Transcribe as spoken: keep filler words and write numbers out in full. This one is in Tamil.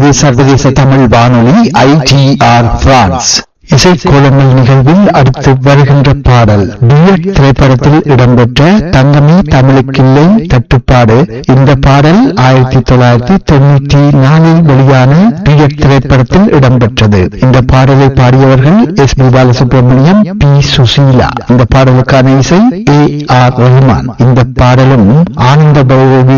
சர்வதேச தமிழ் வானொலி ஐ டி ஆர் பிரான்ஸ். இசைக்கோலங்கள் நிகழ்வில் அடுத்து வருகின்ற பாடல் டியூட் திரைப்படத்தில் இடம்பெற்ற தங்கமே தமிழுக்கில்லை தட்டுப்பாடு. இந்த பாடல் ஆயிரத்தி தொள்ளாயிரத்தி தொண்ணூற்றி நாலில் வெளியான டியூட் திரைப்படத்தில் இடம்பெற்றது. இந்த பாடலை பாடியவர்கள் S B Balasubramaniam, B Susheela. இந்த பாடலுக்கான இசை ஏ ஆர் ரஹ்மான். இந்த பாடலும் ஆனந்த பைரவி